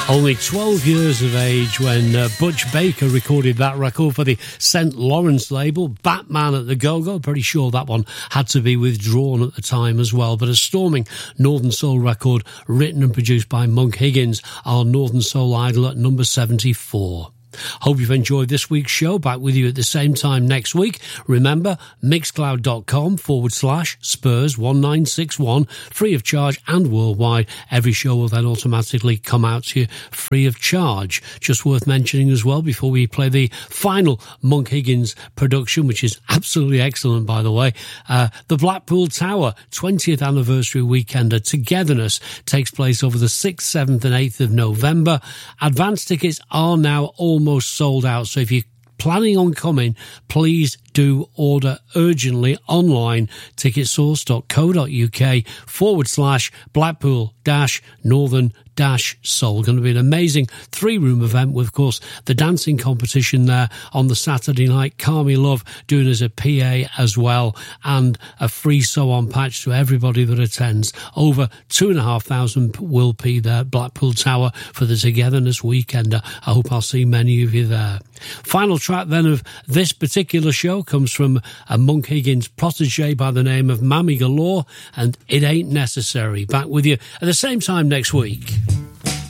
Only 12 years of age when Butch Baker recorded that record for the St. Lawrence label, Batman at the Go-Go. Pretty sure that one had to be withdrawn at the time as well. But a storming Northern Soul record written and produced by Monk Higgins, our Northern Soul idol at number 74. Hope you've enjoyed this week's show. Back with you at the same time next week. Remember, mixcloud.com/Spurs1961, free of charge and worldwide. Every show will then automatically come out to you free of charge. Just worth mentioning as well, before we play the final Monk Higgins production, which is absolutely excellent, by the way, the Blackpool Tower 20th anniversary weekender Togetherness takes place over the 6th, 7th and 8th of November. Advance tickets are now almost sold out, so if you're planning on coming, please do order urgently online, ticketsource.co.uk/Blackpool-Northern-Soul. Going to be an amazing 3-room event with, of course, the dancing competition there on the Saturday night. Carmi Love doing as a PA as well, and a free sew-on patch to everybody that attends. Over 2,500 will be there at Blackpool Tower for the Togetherness Weekender. I hope I'll see many of you there. Final track then of this particular show comes from a Monk Higgins protege by the name of Mammy Galore, and It Ain't Necessary. Back with you at the same time next week.